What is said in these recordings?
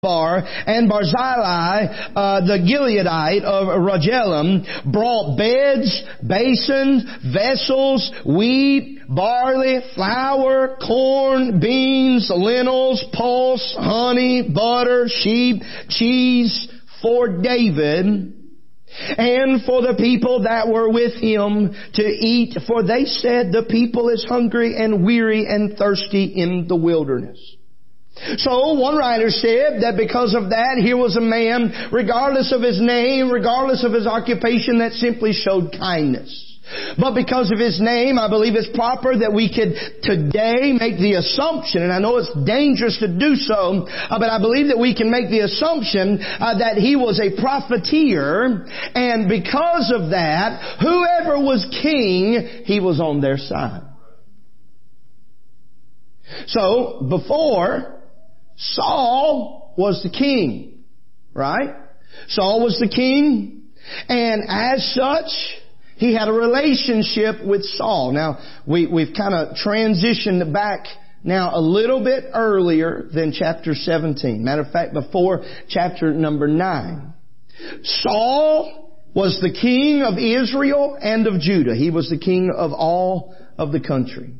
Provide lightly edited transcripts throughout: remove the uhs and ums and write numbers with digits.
Bar and Barzillai, the Gileadite of Rogelim, brought beds, basins, vessels, wheat, barley, flour, corn, beans, lentils, pulse, honey, butter, sheep, cheese for David and for the people that were with him to eat. For they said, the people is hungry and weary and thirsty in the wilderness. So one writer said that because of that, here was a man, regardless of his name, regardless of his occupation, that simply showed kindness. But because of his name, I believe it's proper that we could today make the assumption, and I know it's dangerous to do so, but I believe that we can make the assumption that he was a profiteer, and because of that, whoever was king, he was on their side. So, before, Saul was the king, right? Saul was the king, and as such, he had a relationship with Saul. Now, we've kind of transitioned back now a little bit earlier than chapter 17. Matter of fact, before chapter number 9. Saul was the king of Israel and of Judah. He was the king of all of the country.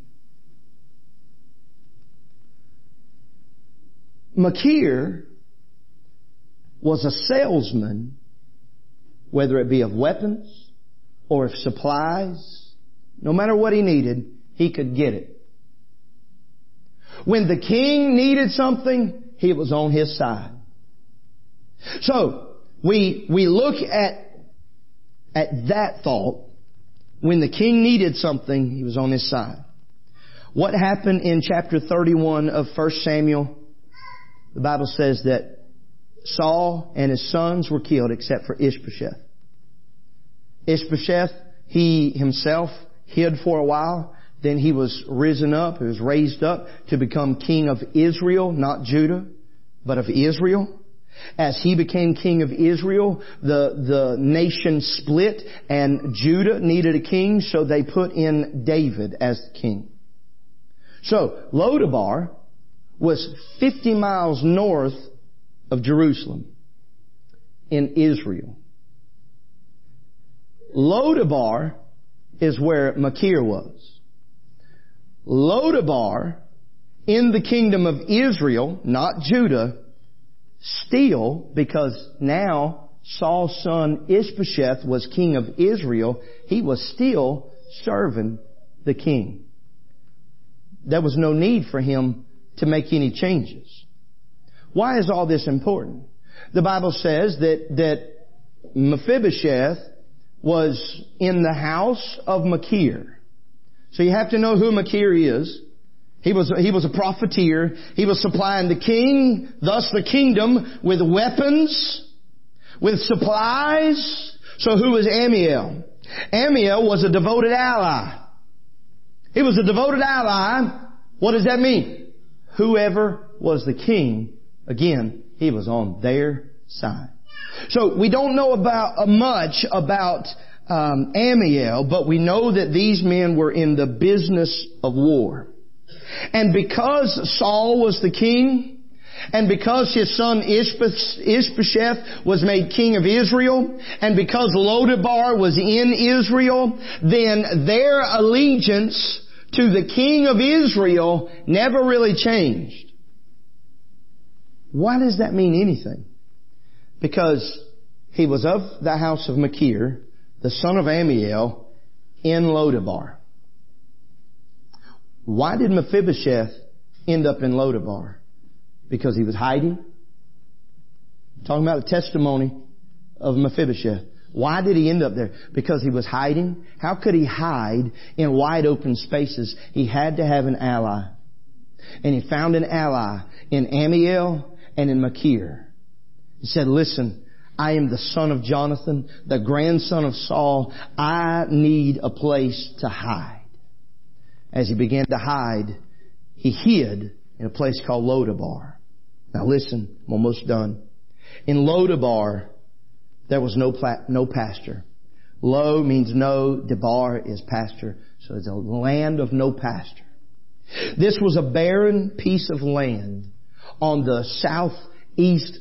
Machir was a salesman, whether it be of weapons or of supplies. No matter what he needed, he could get it. When the king needed something, he was on his side. So, we look at that thought. When the king needed something, he was on his side. What happened in chapter 31 of 1 Samuel? The Bible says that Saul and his sons were killed except for Ishbosheth. Ishbosheth, he himself hid for a while. Then he was risen up, he was raised up to become king of Israel, not Judah, but of Israel. As he became king of Israel, the nation split and Judah needed a king, so they put in David as the king. So, Lodabar was 50 miles north of Jerusalem in Israel. Lodabar is where Machir was. Lodabar, in the kingdom of Israel, not Judah, still, because now Saul's son Ishbosheth was king of Israel, he was still serving the king. There was no need for him to make any changes. Why is all this important? The Bible says that Mephibosheth was in the house of Machir. So you have to know who Machir is. He was a profiteer. He was supplying the king, thus the kingdom, with weapons, with supplies. So who was Amiel? Amiel was a devoted ally. He was a devoted ally. What does that mean? Whoever was the king, again, he was on their side. So we don't know much about Amiel, but we know that these men were in the business of war. And because Saul was the king, and because his son Ishbosheth was made king of Israel, and because Lodabar was in Israel, then their allegiance to the king of Israel never really changed. Why does that mean anything? Because he was of the house of Machir, the son of Amiel, in Lodabar. Why did Mephibosheth end up in Lodabar? Because he was hiding? Talking about the testimony of Mephibosheth. Why did he end up there? Because he was hiding. How could he hide in wide open spaces? He had to have an ally. And he found an ally in Amiel and in Machir. He said, listen, I am the son of Jonathan, the grandson of Saul. I need a place to hide. As he began to hide, he hid in a place called Lodabar. Now listen, I'm almost done. In Lodabar, there was no pasture. Lo means no, Debar is pasture. So it's a land of no pasture. This was a barren piece of land on the south east